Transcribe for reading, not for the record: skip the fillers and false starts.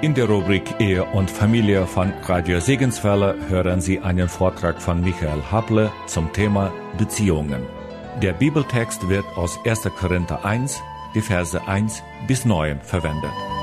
In der Rubrik Ehe und Familie von Radio Segenswelle hören Sie einen Vortrag von Michael Haple zum Thema Beziehungen. Der Bibeltext wird aus 1. Korinther 1, die Verse 1 bis 9 verwendet.